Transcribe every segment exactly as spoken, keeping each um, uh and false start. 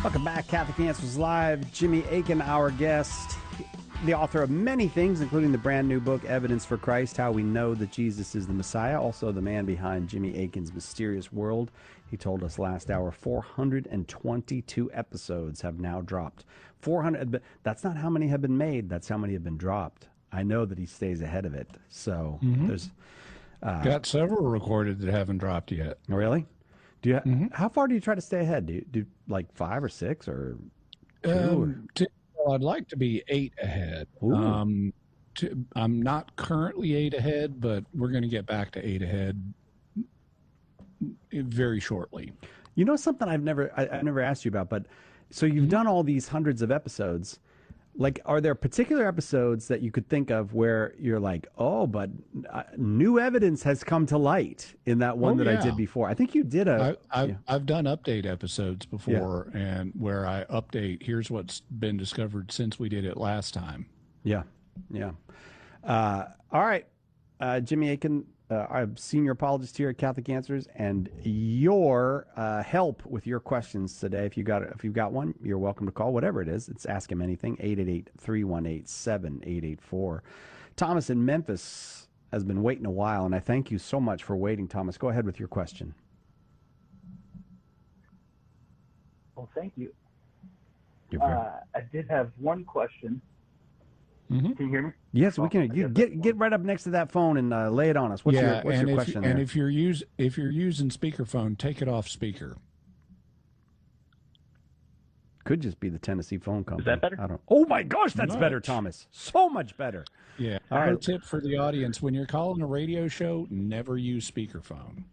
Welcome back, Catholic Answers Live. Jimmy Akin, our guest, the author of many things, including the brand new book, Evidence for Christ, How We Know That Jesus is the Messiah, also the man behind Jimmy Akin's Mysterious World. He told us last hour four hundred twenty-two episodes have now dropped. four hundred, but that's not how many have been made, that's how many have been dropped. I know that he stays ahead of it, so mm-hmm. there's... Uh, Got several recorded that haven't dropped yet. Really? Do you? Mm-hmm. How far do you try to stay ahead? Do you do like five or six or two? Um, to, well, I'd like to be eight ahead. Ooh. Um, to, I'm not currently eight ahead, but we're going to get back to eight ahead very shortly. You know something I've never I, I've never asked you about, but so you've mm-hmm. done all these hundreds of episodes. Like, are there particular episodes that you could think of where you're like, oh, but uh, new evidence has come to light in that one oh, that yeah. I did before? I think you did a... I, I've, yeah. I've done update episodes before, yeah. and where I update, here's what's been discovered since we did it last time. Yeah, yeah. Uh, all right, uh, Jimmy Akin, uh, I'm senior apologist here at Catholic Answers, and your uh, help with your questions today, if you got if you've got one, you're welcome to call, whatever it is. It's Ask Him Anything, eight eight eight, three one eight, seven eight eight four. Thomas in Memphis has been waiting a while, and I thank you so much for waiting, Thomas. Go ahead with your question. Well, thank you. You're very... uh, I did have one question. Mm-hmm. Can you hear me? Yes, oh, we can. You get get right up next to that phone and uh, lay it on us. What's yeah, your what's and your if, question? And there? if you're use if you're using speakerphone, take it off speaker. Could just be the Tennessee phone company. Is that better? I don't. Oh my gosh, that's much. better, Thomas. So much better. Yeah. All Our right. tip for the audience: when you're calling a radio show, never use speakerphone.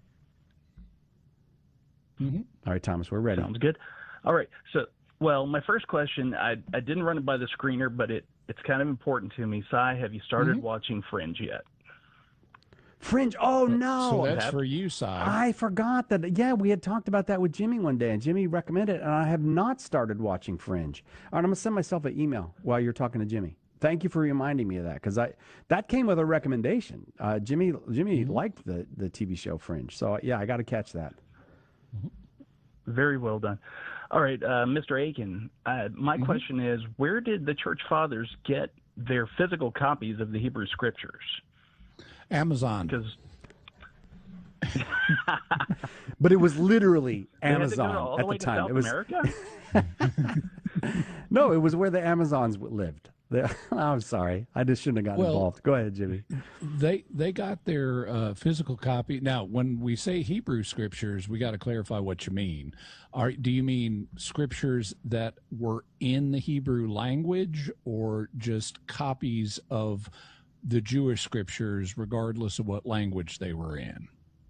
Mm-hmm. All right, Thomas, we're ready. Sounds good. All right. So, well, my first question, I I didn't run it by the screener, but it. It's kind of important to me. Cy, have you started mm-hmm. watching Fringe yet? Fringe? Oh, no. So that's for you, Cy. I forgot that. Yeah, we had talked about that with Jimmy one day, and Jimmy recommended it, and I have not started watching Fringe. All right, I'm going to send myself an email while you're talking to Jimmy. Thank you for reminding me of that, because I that came with a recommendation. Uh, Jimmy Jimmy mm-hmm. liked the, the T V show Fringe, so yeah, I got to catch that. Mm-hmm. Very well done. All right, uh, Mister Akin, uh, my mm-hmm. question is, where did the Church Fathers get their physical copies of the Hebrew Scriptures? Amazon. Because, but it was literally Amazon all at the, way the time. To South it was America? No, it was where the Amazons lived. I'm sorry, I just shouldn't have gotten well, involved. Go ahead, Jimmy. They they got their uh, physical copy. Now, when we say Hebrew Scriptures, we got to clarify what you mean. Are do you mean scriptures that were in the Hebrew language, or just copies of the Jewish Scriptures, regardless of what language they were in?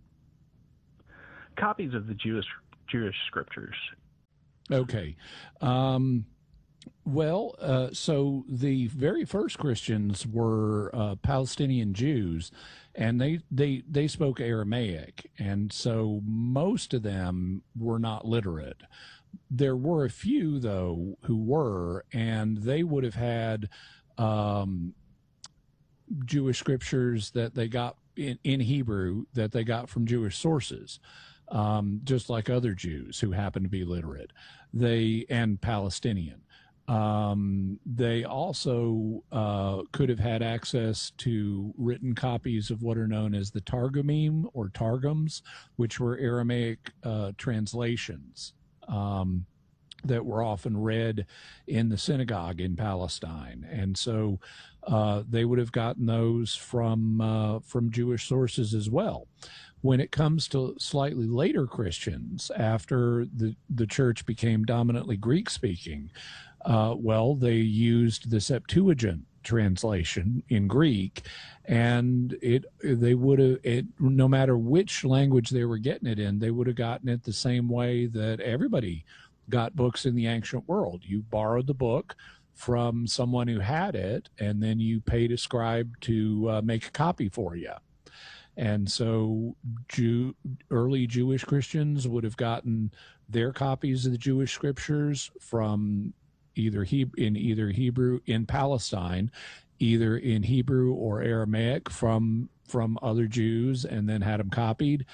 Copies of the Jewish Jewish Scriptures. Okay. Um, Well, uh, so the very first Christians were uh, Palestinian Jews, and they, they, they spoke Aramaic, and so most of them were not literate. There were a few, though, who were, and they would have had um, Jewish scriptures that they got in, in Hebrew that they got from Jewish sources, um, just like other Jews who happen to be literate, they and Palestinian. Um, they also uh, could have had access to written copies of what are known as the Targumim or Targums, which were Aramaic uh, translations um, that were often read in the synagogue in Palestine. And so uh, they would have gotten those from uh, from Jewish sources as well. When it comes to slightly later Christians, after the, the church became dominantly Greek-speaking, Uh, well, they used the Septuagint translation in Greek, and it they would have it no matter which language they were getting it in, they would have gotten it the same way that everybody got books in the ancient world. You borrowed the book from someone who had it, and then you paid a scribe to uh, make a copy for you. And so Jew, early Jewish Christians would have gotten their copies of the Jewish scriptures from either he in either Hebrew in Palestine, either in Hebrew or Aramaic from from other Jews, and then had them copied.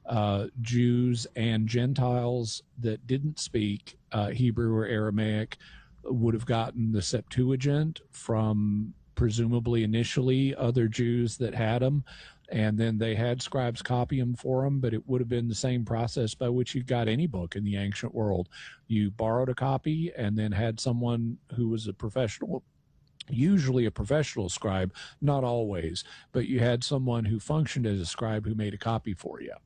uh, Jews and Gentiles that didn't speak uh, Hebrew or Aramaic would have gotten the Septuagint from presumably initially other Jews that had them, and then they had scribes copy them for them, but it would have been the same process by which you got any book in the ancient world. You borrowed a copy and then had someone who was a professional, usually a professional scribe, not always, but you had someone who functioned as a scribe who made a copy for you.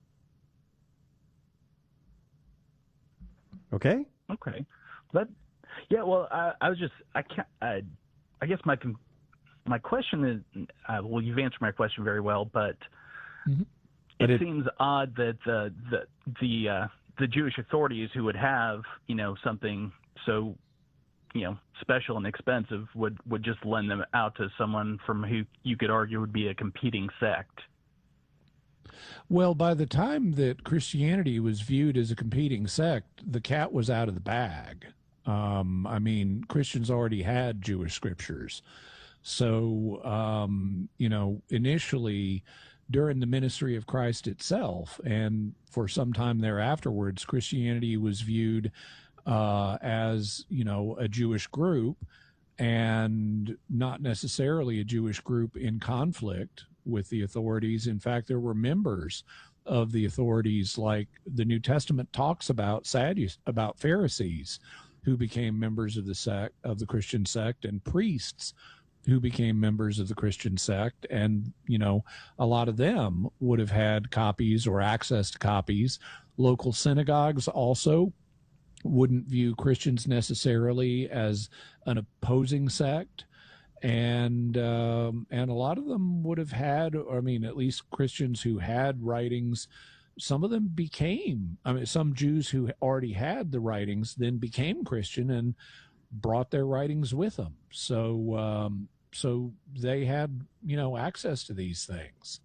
Okay. Okay. But yeah, well, I, I was just I can't. I, I guess my my question is, uh, well, you've answered my question very well, but mm-hmm. it, it seems odd that the the the uh, the Jewish authorities who would have you know something so you know special and expensive would would just lend them out to someone from who you could argue would be a competing sect. Well, by the time that Christianity was viewed as a competing sect, the cat was out of the bag. Um, I mean, Christians already had Jewish scriptures. So, um, you know, initially during the ministry of Christ itself, and for some time thereafterwards, Christianity was viewed uh, as, you know, a Jewish group, and not necessarily a Jewish group in conflict with the authorities. In fact, there were members of the authorities, like the New Testament talks about Sadducees, about Pharisees who became members of the sect, of the Christian sect, and priests who became members of the Christian sect. And, you know, a lot of them would have had copies or access to copies. Local synagogues also wouldn't view Christians necessarily as an opposing sect. And um, and a lot of them would have had, I mean, at least Christians who had writings, some of them became, I mean, some Jews who already had the writings then became Christian and brought their writings with them. So, um, so they had, you know, access to these things.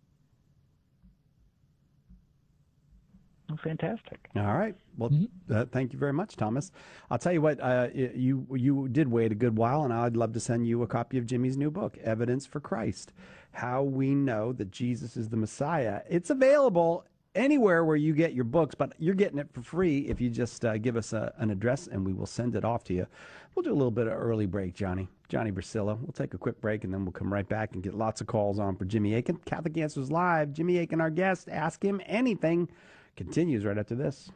Fantastic. All right. Well, mm-hmm. uh, thank you very much, Thomas. I'll tell you what, uh, you you did wait a good while, and I'd love to send you a copy of Jimmy's new book, Evidence for Christ, How We Know That Jesus is the Messiah. It's available anywhere where you get your books, but you're getting it for free if you just uh, give us a, an address, and we will send it off to you. We'll do a little bit of early break, Johnny. Johnny Brasilla. We'll take a quick break, and then we'll come right back and get lots of calls on for Jimmy Akin. Catholic Answers Live. Jimmy Akin, our guest. Ask him anything. Continues right after this.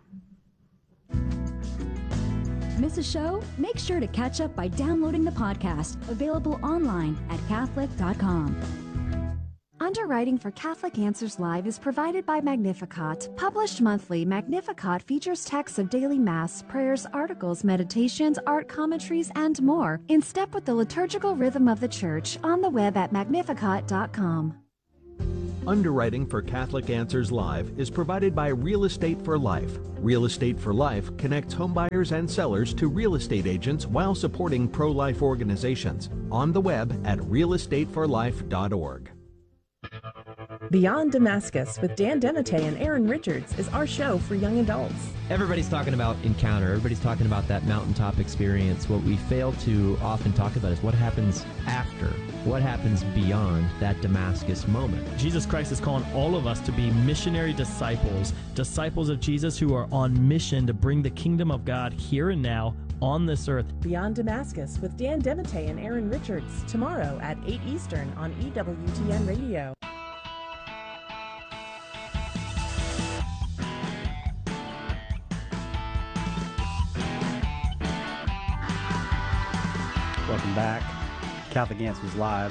Miss a show? Make sure to catch up by downloading the podcast, available online at catholic dot com. Underwriting for Catholic Answers Live is provided by Magnificat. Published monthly, Magnificat features texts of daily Mass, prayers, articles, meditations, art commentaries, and more, in step with the liturgical rhythm of the Church, on the web at magnificat dot com. Underwriting for Catholic Answers Live is provided by Real Estate for Life. Real Estate for Life connects homebuyers and sellers to real estate agents while supporting pro-life organizations. On the web at real estate for life dot org. Beyond Damascus with Dan Demite and Aaron Richards is our show for young adults. Everybody's talking about encounter. Everybody's talking about that mountaintop experience. What we fail to often talk about is what happens after. What happens beyond that Damascus moment. Jesus Christ is calling all of us to be missionary disciples, disciples of Jesus who are on mission to bring the kingdom of God here and now on this earth. Beyond Damascus with Dan Demite and Aaron Richards, tomorrow at eight Eastern on E W T N Radio. Welcome back. Catholic Answers Live.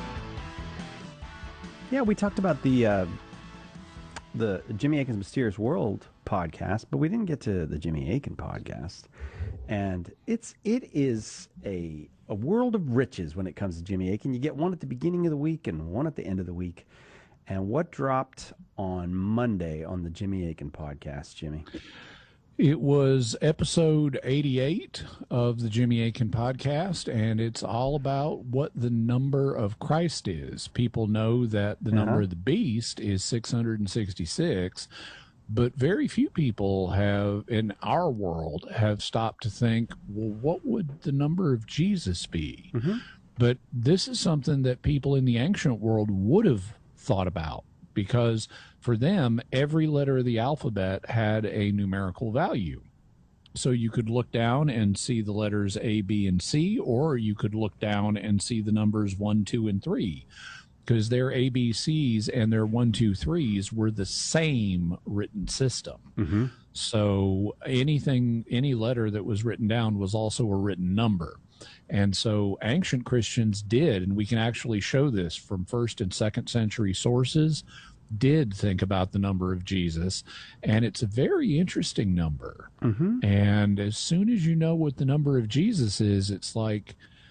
Yeah, we talked about the uh, the Jimmy Akin's Mysterious World podcast, but we didn't get to the Jimmy Akin podcast. And it's it is a a world of riches when it comes to Jimmy Akin. You get one at the beginning of the week and one at the end of the week. And what dropped on Monday on the Jimmy Akin podcast, Jimmy? It was episode eighty-eight of the Jimmy Akin podcast, and it's all about what the number of Christ is. People know that the uh-huh. number of the beast is six hundred sixty-six, but very few people have, in our world, have stopped to think, well, what would the number of Jesus be? Mm-hmm. But this is something that people in the ancient world would have thought about, because For them, every letter of the alphabet had a numerical value. So you could look down and see the letters A, B, and C, or you could look down and see the numbers one, two, and three, because their A B Cs and their one, two, threes were the same written system. Mm-hmm. So anything, any letter that was written down was also a written number. And so ancient Christians did, and we can actually show this from first and second century sources, did think about the number of Jesus, and it's a very interesting number. Mm-hmm. And as soon as you know what the number of Jesus is, it's like,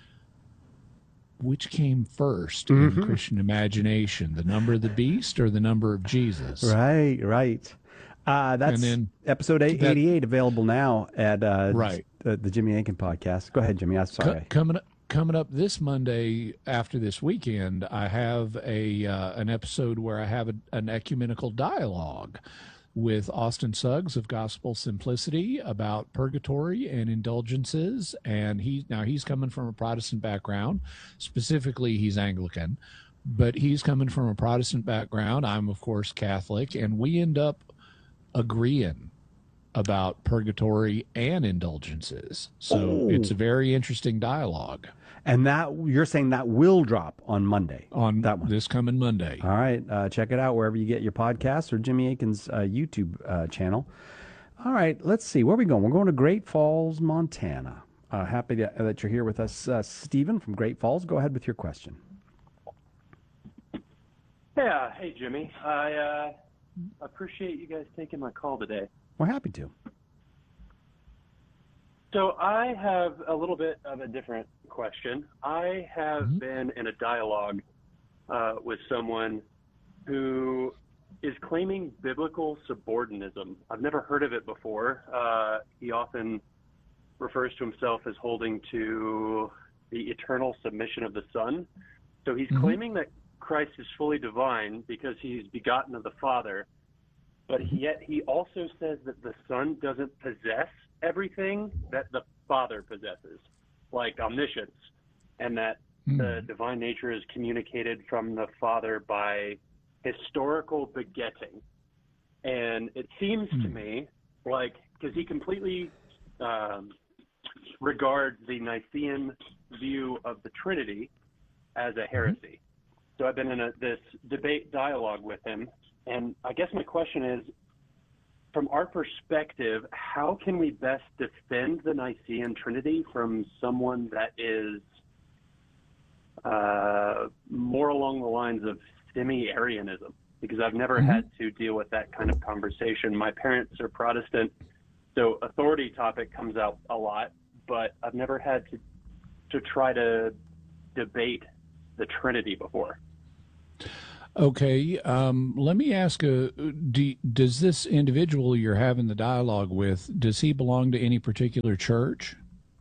which came first mm-hmm. in Christian imagination, the number of the beast or the number of Jesus? Right, right. Uh, that's and then, episode eight, that, eighty-eight available now at uh, right. the, the Jimmy Akin podcast. Go ahead, Jimmy. I'm sorry. Co- coming up. Coming up this Monday after this weekend, I have a uh, an episode where I have a, an ecumenical dialogue with Austin Suggs of Gospel Simplicity about purgatory and indulgences. And he now he's coming from a Protestant background. Specifically, he's Anglican, but he's coming from a Protestant background. I'm, of course, Catholic, and we end up agreeing about purgatory and indulgences. So oh. it's a very interesting dialogue. And that you're saying that will drop on Monday. On that one. This coming Monday. All right. Uh, check it out wherever you get your podcasts or Jimmy Akin's uh, YouTube uh, channel. All right. Let's see. Where are we going? We're going to Great Falls, Montana. Uh, happy to, uh, that you're here with us. Uh, Stephen from Great Falls, go ahead with your question. Yeah. Hey, Jimmy. I uh, appreciate you guys taking my call today. We're happy to. So I have a little bit of a different question. I have mm-hmm. been in a dialogue uh, with someone who is claiming biblical subordinatism. I've never heard of it before. Uh, he often refers to himself as holding to the eternal submission of the Son. So he's mm-hmm. claiming that Christ is fully divine because he's begotten of the Father. But yet he also says that the Son doesn't possess everything that the Father possesses, like omniscience, and that mm. the divine nature is communicated from the Father by historical begetting. And it seems mm. to me like, because he completely um, regards the Nicene view of the Trinity as a heresy. Mm. So I've been in a, this debate dialogue with him. And I guess my question is, from our perspective, how can we best defend the Nicene Trinity from someone that is uh, more along the lines of semi-Arianism? Because I've never mm-hmm. had to deal with that kind of conversation. My parents are Protestant, so authority topic comes out a lot, but I've never had to to try to debate the Trinity before. Okay, um, let me ask, uh, do, does this individual you're having the dialogue with, does he belong to any particular church?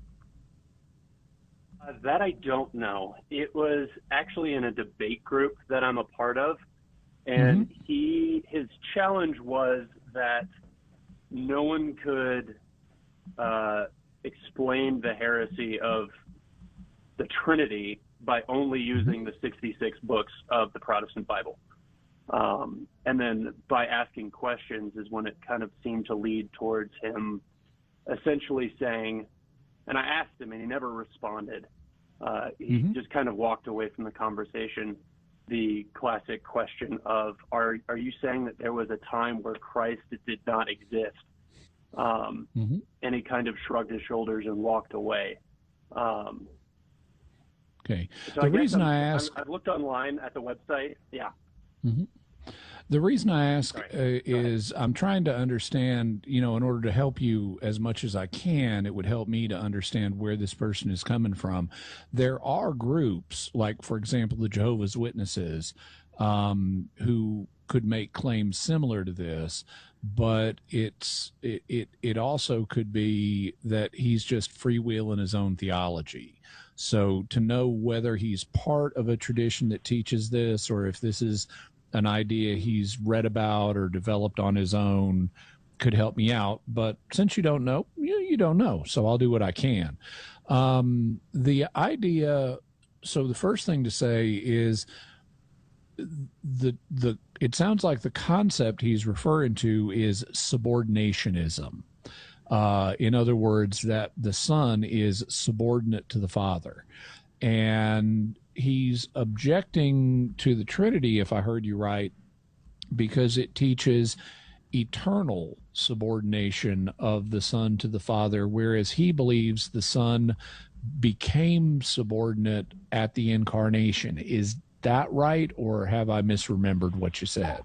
Uh, that I don't know. It was actually in a debate group that I'm a part of, and mm-hmm. he his challenge was that no one could uh, explain the heresy of the Trinity by only using the sixty-six books of the Protestant Bible. Um, and then by asking questions is when it kind of seemed to lead towards him essentially saying, and I asked him and he never responded. Uh, he mm-hmm. just kind of walked away from the conversation. The classic question of, are, are you saying that there was a time where Christ did not exist? Um, mm-hmm. And he kind of shrugged his shoulders and walked away. Um, Okay. So the I reason I'm, I ask, I've looked online at the website. Yeah. Mm-hmm. The reason I ask uh, is I'm trying to understand, you know, in order to help you as much as I can, it would help me to understand where this person is coming from. There are groups like, for example, the Jehovah's Witnesses, um, who could make claims similar to this, but it's it, it it also could be that he's just freewheeling his own theology. So to know whether he's part of a tradition that teaches this or if this is an idea he's read about or developed on his own could help me out. But since you don't know, you, you don't know. So I'll do what I can. Um, the idea, so the first thing to say is the the it sounds like the concept he's referring to is subordinationism. Uh, in other words, that the Son is subordinate to the Father. And he's objecting to the Trinity, if I heard you right, because it teaches eternal subordination of the Son to the Father, whereas he believes the Son became subordinate at the incarnation. Is that right, or have I misremembered what you said?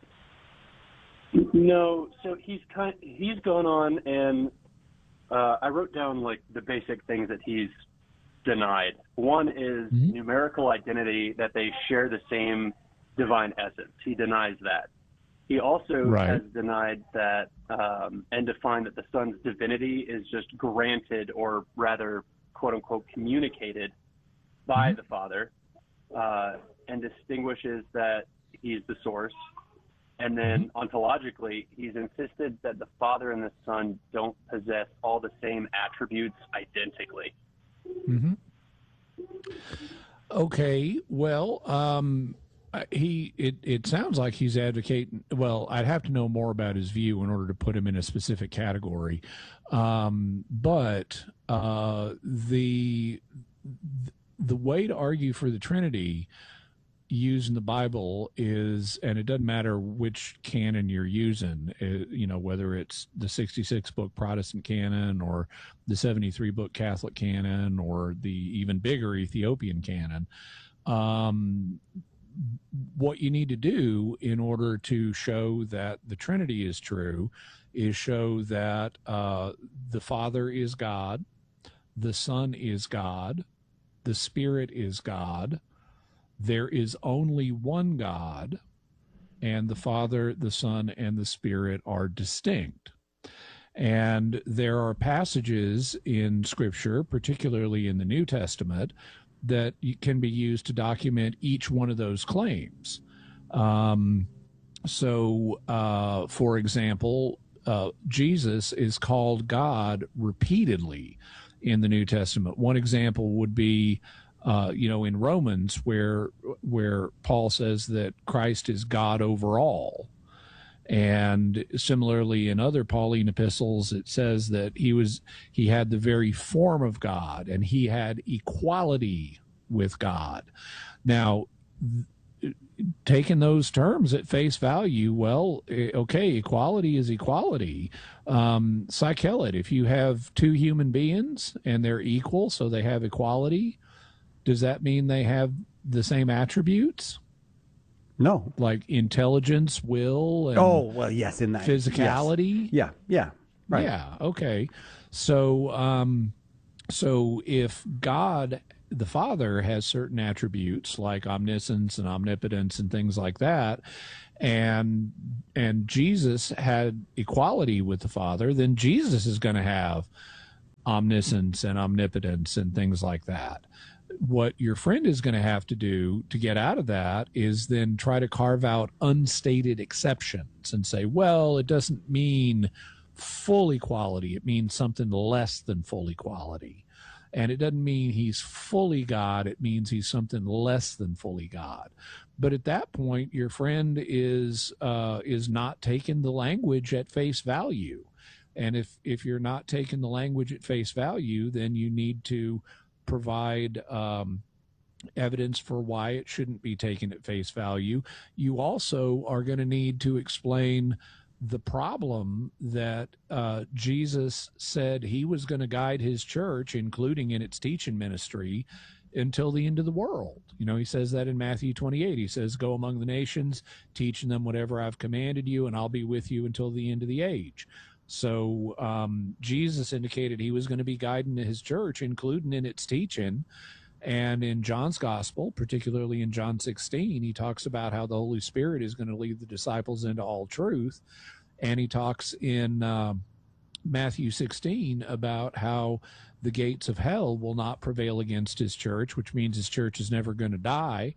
No, so he's kind he's gone on, and uh, I wrote down like the basic things that he's denied. One is mm-hmm. numerical identity, that they share the same divine essence. He denies that. He also right. has denied that um, and defined that the Son's divinity is just granted, or rather, quote unquote, communicated by mm-hmm. the Father, uh, and distinguishes that he's the source. And then mm-hmm. ontologically, he's insisted that the Father and the Son don't possess all the same attributes identically. Mm-hmm. Okay, well, um, he it, it sounds like he's advocating, well, I'd have to know more about his view in order to put him in a specific category. Um, but uh, the the way to argue for the Trinity used in the Bible is, and it doesn't matter which canon you're using, it, you know, whether it's the sixty-six book Protestant canon or the seventy-three book Catholic canon or the even bigger Ethiopian canon. Um, what you need to do in order to show that the Trinity is true is show that uh, the Father is God, the Son is God, the Spirit is God, there is only one God, and the Father, the Son, and the Spirit are distinct. And there are passages in Scripture, particularly in the New Testament, that can be used to document each one of those claims. Um, so, uh, for example, uh, Jesus is called God repeatedly in the New Testament. One example would be Uh, you know, in Romans, where where Paul says that Christ is God over all. And similarly in other Pauline epistles, it says that he was he had the very form of God, and he had equality with God. Now, th- taking those terms at face value, well, okay, equality is equality. Um, psychelet, if you have two human beings and they're equal, so they have equality, does that mean they have the same attributes? No. Like intelligence, will, and oh, well, yes, in that physicality? Yes. Yeah, yeah, right. Yeah, okay. So, um, so if God, the Father, has certain attributes like omniscience and omnipotence and things like that, and and Jesus had equality with the Father, then Jesus is going to have omniscience and omnipotence and things like that. What your friend is going to have to do to get out of that is then try to carve out unstated exceptions and say, well, it doesn't mean full equality. It means something less than full equality. And it doesn't mean he's fully God. It means he's something less than fully God. But at that point, your friend is uh, is not taking the language at face value. And if, if you're not taking the language at face value, then you need to provide um, evidence for why it shouldn't be taken at face value. You also are going to need to explain the problem that uh, Jesus said he was going to guide his church, including in its teaching ministry, until the end of the world. You know, he says that in Matthew twenty-eight. He says, go among the nations, teaching them whatever I've commanded you, and I'll be with you until the end of the age. So um, Jesus indicated he was going to be guiding his church, including in its teaching. And in John's gospel, particularly in John sixteen, he talks about how the Holy Spirit is going to lead the disciples into all truth. And he talks in uh, Matthew sixteen about how the gates of hell will not prevail against his church, which means his church is never going to die.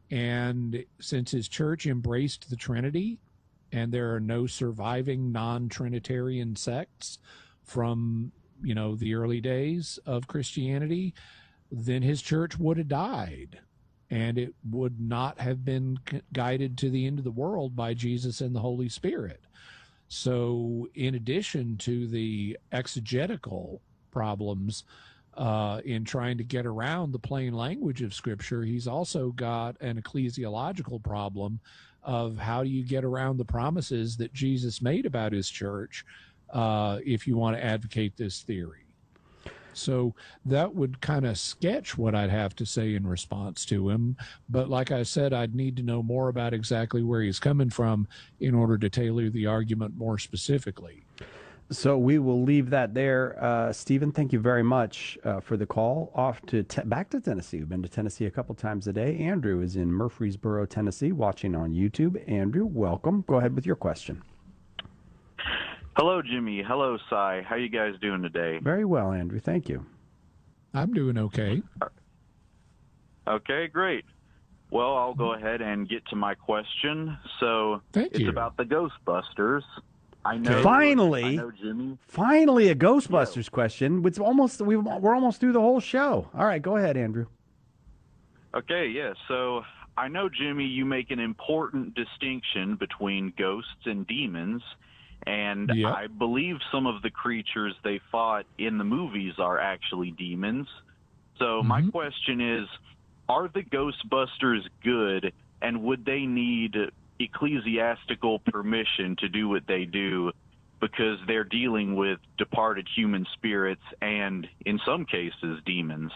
And since his church embraced the Trinity, and there are no surviving non-Trinitarian sects from, you know, the early days of Christianity, then his church would have died. and it would not have been guided to the end of the world by Jesus and the Holy Spirit. So in addition to the exegetical problems uh, in trying to get around the plain language of Scripture, he's also got an ecclesiological problem of how do you get around the promises that Jesus made about his church uh, if you want to advocate this theory. So that would kind of sketch what I'd have to say in response to him. But like I said, I'd need to know more about exactly where he's coming from in order to tailor the argument more specifically. So we will leave that there. Uh, Stephen, thank you very much uh, for the call. Off to te- back to Tennessee. We've been to Tennessee a couple times a day. Andrew is in Murfreesboro, Tennessee, watching on YouTube. Andrew, welcome. Go ahead with your question. Hello, Jimmy. Hello, Cy. How you guys doing today? Very well, Andrew. Thank you. I'm doing okay. Okay, great. Well, I'll go ahead and get to my question. So Thank it's you. about the Ghostbusters. I know. Finally, I know, Jimmy. Finally, a Ghostbusters yeah. question. It's almost we we're almost through the whole show. All right, go ahead, Andrew. Okay, yeah. So I know, Jimmy, you make an important distinction between ghosts and demons. And yep. I believe some of the creatures they fought in the movies are actually demons. So mm-hmm. my question is, are the Ghostbusters good, and would they need ecclesiastical permission to do what they do because they're dealing with departed human spirits and, in some cases, demons?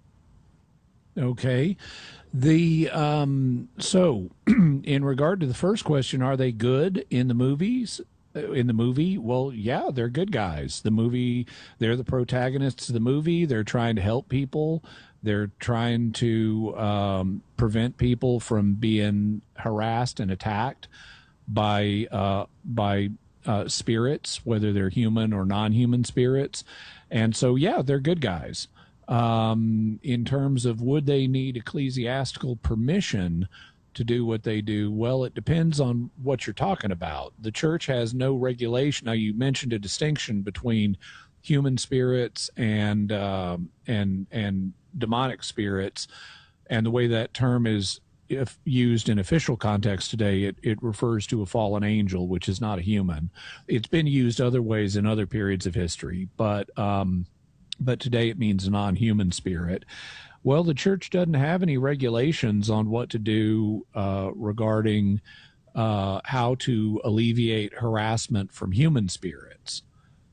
Okay. The um, so in regard to the first question, are they good in the movies? In the movie, well, yeah, they're good guys. The movie, they're the protagonists of the movie. They're trying to help people. They're trying to um, prevent people from being harassed and attacked by uh, by uh, spirits, whether they're human or non-human spirits. And so, yeah, they're good guys. Um, in terms of would they need ecclesiastical permission to do what they do? Well, it depends on what you're talking about. The church has no regulation. Now, you mentioned a distinction between human spirits and um, and and demonic spirits, and the way that term is if used in official context today, it, it refers to a fallen angel, which is not a human. It's been used other ways in other periods of history, but um, but today it means a non-human spirit. Well, the church doesn't have any regulations on what to do uh, regarding uh, how to alleviate harassment from human spirits.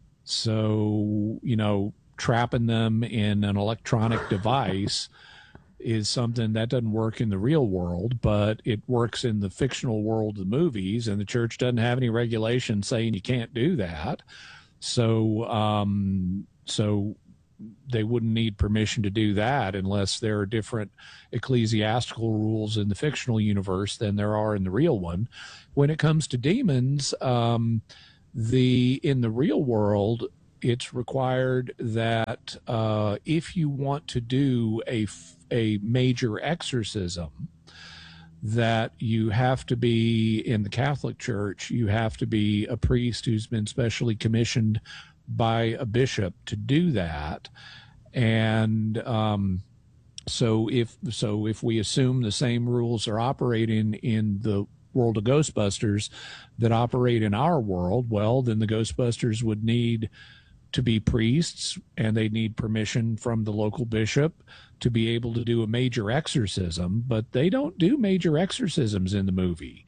So, you know, trapping them in an electronic device is something that doesn't work in the real world, but it works in the fictional world of the movies, and the church doesn't have any regulations saying you can't do that. So, um, so they wouldn't need permission to do that unless there are different ecclesiastical rules in the fictional universe than there are in the real one. When it comes to demons, um, the in the real world, it's required that uh, if you want to do a, a major exorcism, that you have to be, in the Catholic Church, you have to be a priest who's been specially commissioned by a bishop to do that. And um, so if so if we assume the same rules are operating in the world of Ghostbusters that operate in our world, well, then the Ghostbusters would need to be priests, and they need permission from the local bishop to be able to do a major exorcism, but they don't do major exorcisms in the movie.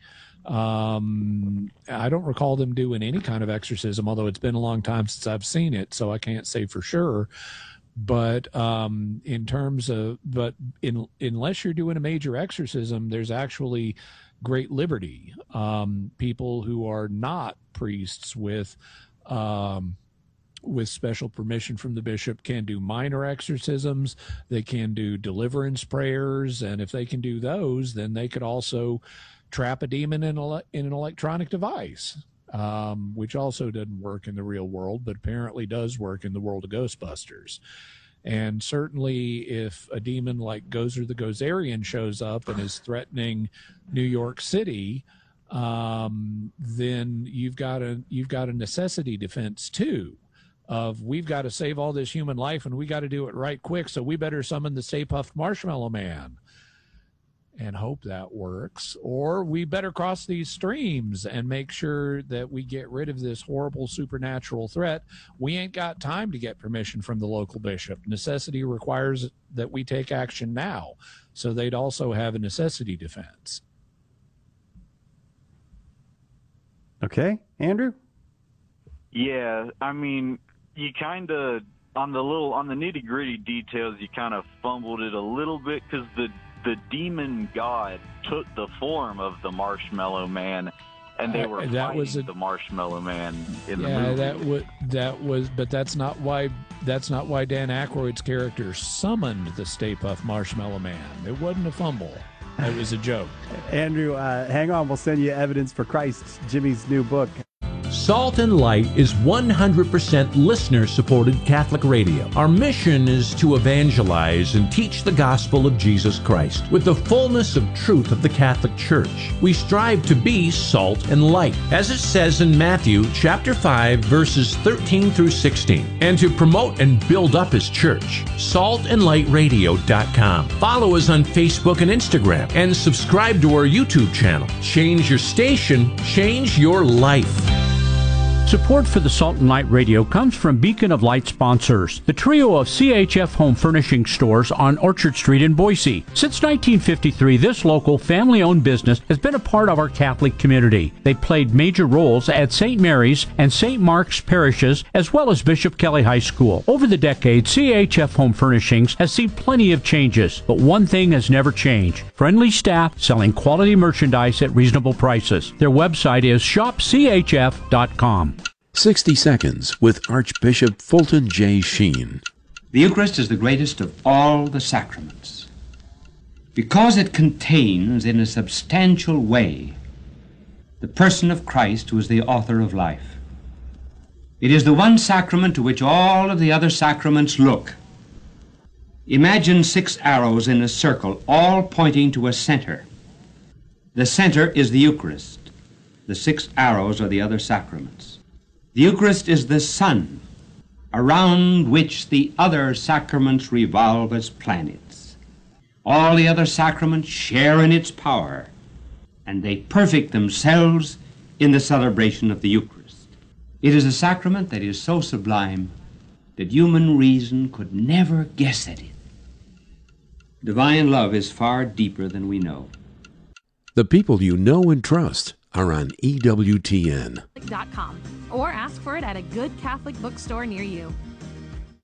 Um, I don't recall them doing any kind of exorcism, although it's been a long time since I've seen it, so I can't say for sure. But um, in terms of, but in, unless you're doing a major exorcism, there's actually great liberty. Um, people who are not priests with um, with special permission from the bishop can do minor exorcisms. They can do deliverance prayers, and if they can do those, then they could also trap a demon in, a, in an electronic device, um, which also doesn't work in the real world, but apparently does work in the world of Ghostbusters. And certainly if a demon like Gozer the Gozerian shows up and is threatening New York City, um, then you've got a you've got a necessity defense too, of we've got to save all this human life and we got to do it right quick, so we better summon the Stay Puft Marshmallow Man. and hope that works, or we better cross these streams and make sure that we get rid of this horrible supernatural threat. We ain't got time to get permission from the local bishop. Necessity requires that we take action now. So they'd also have a necessity defense. Okay, Andrew? Yeah, I mean, you kind of, on the little, on the nitty gritty details, you kind of fumbled it a little bit, because the the demon god took the form of the Marshmallow Man, and they were uh, that fighting was a, the Marshmallow Man in yeah, the movie. that was that was, but that's not why. That's not why Dan Aykroyd's character summoned the Stay Puft Marshmallow Man. It wasn't a fumble. It was a joke. Andrew, uh, hang on. We'll send you Evidence for Christ, Jimmy's new book. Salt and Light is one hundred percent listener-supported Catholic radio. Our mission is to evangelize and teach the gospel of Jesus Christ with the fullness of truth of the Catholic Church. We strive to be salt and light, as it says in Matthew chapter five, verses thirteen through sixteen, and to promote and build up His church. salt and light radio dot com. Follow us on Facebook and Instagram, and subscribe to our YouTube channel. Change your station, change your life. Support for the Salt and Light Radio comes from Beacon of Light sponsors, the trio of C H F home furnishing stores on Orchard Street in Boise. Since nineteen fifty-three, this local family-owned business has been a part of our Catholic community. They played major roles at Saint Mary's and Saint Mark's parishes, as well as Bishop Kelly High School. Over the decades, C H F Home Furnishings has seen plenty of changes, but one thing has never changed: friendly staff selling quality merchandise at reasonable prices. Their website is shop c h f dot com. sixty Seconds with Archbishop Fulton J. Sheen. The Eucharist is the greatest of all the sacraments because it contains in a substantial way the person of Christ, who is the author of life. It is the one sacrament to which all of the other sacraments look. Imagine six arrows in a circle, all pointing to a center. The center is the Eucharist. The six arrows are the other sacraments. The Eucharist is the sun around which the other sacraments revolve as planets. All the other sacraments share in its power, and they perfect themselves in the celebration of the Eucharist. It is a sacrament that is so sublime that human reason could never guess at it. Divine love is far deeper than we know. The people you know and trust are on E W T N. Or ask for it at a good Catholic bookstore near you.